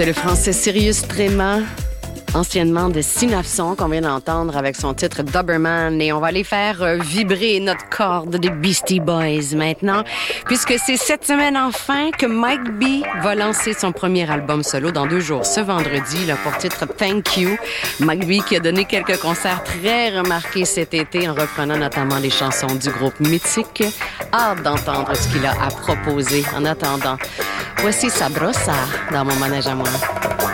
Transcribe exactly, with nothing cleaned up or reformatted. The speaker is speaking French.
C'est le français Sirius Tréma, anciennement de Synapson, qu'on vient d'entendre avec son titre Doberman. Et on va aller faire euh, vibrer notre corde des Beastie Boys maintenant, puisque c'est cette semaine enfin que Mike B va lancer son premier album solo dans deux jours. Ce vendredi, il a pour titre Thank You. Mike B qui a donné quelques concerts très remarqués cet été en reprenant notamment les chansons du groupe mythique. Hâte d'entendre ce qu'il a à proposer. En attendant, voici Sabrosa dans mon manège à moi.